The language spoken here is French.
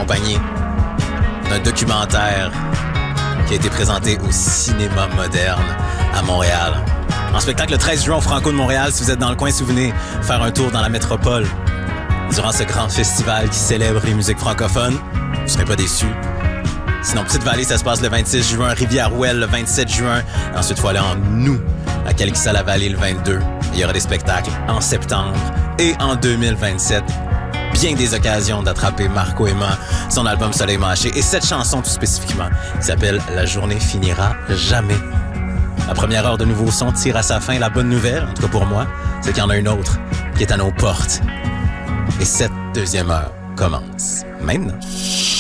accompagné d'un documentaire qui a été présenté au Cinéma Moderne à Montréal. En spectacle le 13 juin au Franco de Montréal, si vous êtes dans le coin, si vous venez faire un tour dans la métropole durant ce grand festival qui célèbre les musiques francophones, vous ne serez pas déçus. Sinon, Petite-Vallée, ça se passe le 26 juin, Rivière-Ouelle le 27 juin. Ensuite, il faut aller en août à Calixa-la-Vallée le 22. Il y aura des spectacles en septembre et en 2027. Bien des occasions d'attraper Marco Emma, son album Soleil Mâché et cette chanson tout spécifiquement qui s'appelle La journée finira jamais. La première heure de nouveaux sons tire à sa fin. La bonne nouvelle, en tout cas pour moi, c'est qu'il y en a une autre qui est à nos portes. Et cette deuxième heure commence maintenant.